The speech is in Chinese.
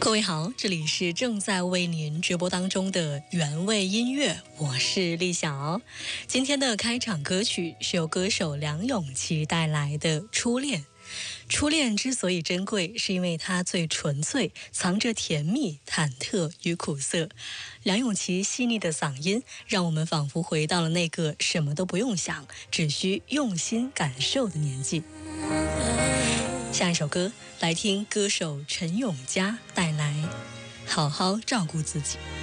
各位好，这里是正在为您直播当中的原味音乐，我是丽晓。今天的开场歌曲是由歌手梁咏琪带来的《初恋》。初恋之所以珍贵，是因为它最纯粹，藏着甜蜜、忐忑与苦涩。梁咏琪细腻的嗓音，让我们仿佛回到了那个什么都不用想，只需用心感受的年纪。下一首歌，来听歌手陈永嘉带来《好好照顾自己》。